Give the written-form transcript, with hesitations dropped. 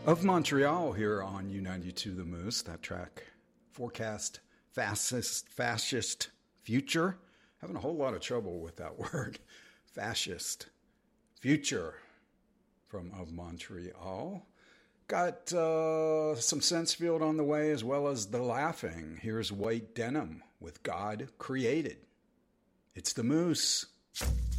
Of Montreal here on U92 The Moose. That track forecast fascist future. Having a whole lot of trouble with that word. Fascist future from Of Montreal. Got some Sensefield on the way as well as The Laughing. Here's White Denim with God Created. It's The Moose.